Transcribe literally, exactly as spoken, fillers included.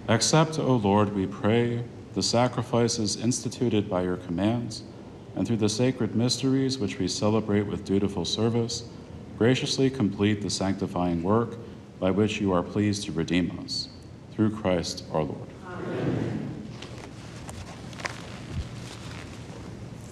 Accept, O Lord, we pray, the sacrifices instituted by your commands, and through the sacred mysteries which we celebrate with dutiful service, graciously complete the sanctifying work by which you are pleased to redeem us. Through Christ our Lord. Amen.